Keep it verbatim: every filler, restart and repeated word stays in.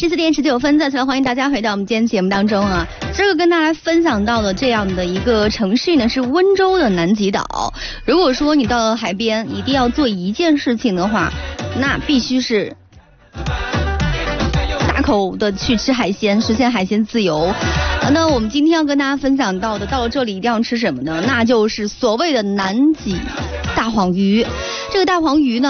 十四点十九分，再次来欢迎大家回到我们今天节目当中啊。这个跟大家分享到的这样的一个城市呢，是温州的南极岛。如果说你到了海边，一定要做一件事情的话，那必须是大口的去吃海鲜，实现海鲜自由。那我们今天要跟大家分享到的，到了这里一定要吃什么呢？那就是所谓的南极大黄鱼。这个大黄鱼呢